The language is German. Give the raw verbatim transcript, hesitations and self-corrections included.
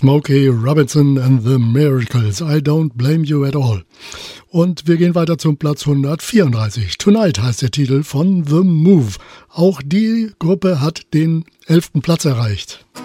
Smokey Robinson and the Miracles, I don't blame you at all. Und wir gehen weiter zum Platz hundertvierunddreißig. Tonight heißt der Titel von The Move. Auch die Gruppe hat den elften Platz erreicht.